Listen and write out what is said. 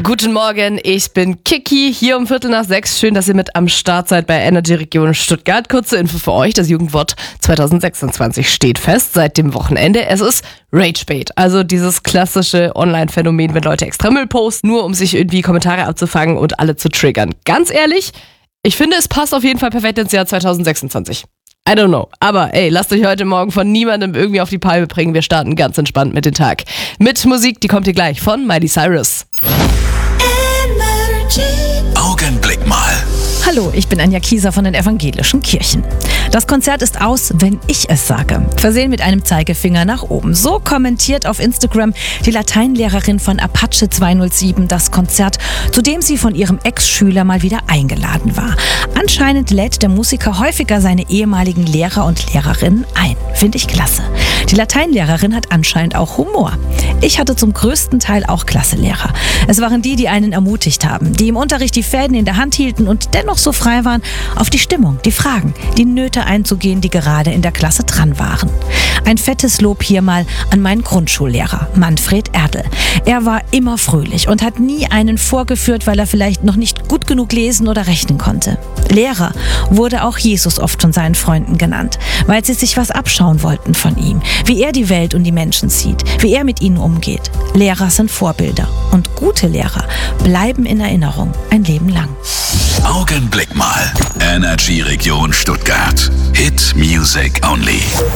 Guten Morgen, ich bin Kiki, hier um 5:45. Schön, dass ihr mit am Start seid bei Energy Region Stuttgart. Kurze Info für euch, das Jugendwort 2026 steht fest seit dem Wochenende. Es ist Ragebait, also dieses klassische Online-Phänomen, wenn Leute extra Müll posten, nur um sich irgendwie Kommentare abzufangen und alle zu triggern. Ganz ehrlich, ich finde, es passt auf jeden Fall perfekt ins Jahr 2026. I don't know. Aber ey, lasst euch heute Morgen von niemandem irgendwie auf die Palme bringen. Wir starten ganz entspannt mit dem Tag. Mit Musik, die kommt hier gleich von Miley Cyrus. Augenblick mal. Hallo, ich bin Anja Kieser von den Evangelischen Kirchen. Das Konzert ist aus, wenn ich es sage. Versehen mit einem Zeigefinger nach oben. So kommentiert auf Instagram die Lateinlehrerin von Apache 207 das Konzert, zu dem sie von ihrem Ex-Schüler mal wieder eingeladen war. Anscheinend lädt der Musiker häufiger seine ehemaligen Lehrer und Lehrerinnen ein. Finde ich klasse. Die Lateinlehrerin hat anscheinend auch Humor. Ich hatte zum größten Teil auch klasse Lehrer. Es waren die einen ermutigt haben, die im Unterricht die Fäden in der Hand hielten und dennoch so frei waren, auf die Stimmung, die Fragen, die Nöte einzugehen, die gerade in der Klasse dran waren. Ein fettes Lob hier mal an meinen Grundschullehrer, Manfred Erdl. Er war immer fröhlich und hat nie einen vorgeführt, weil er vielleicht noch nicht gut genug lesen oder rechnen konnte. Lehrer wurde auch Jesus oft von seinen Freunden genannt, weil sie sich was abschauen wollten von ihm, wie er die Welt und die Menschen sieht, wie er mit ihnen umgeht. Lehrer sind Vorbilder und gute Lehrer bleiben in Erinnerung ein Leben lang. Augenblick mal. Energy Region Stuttgart. Hit Music Only.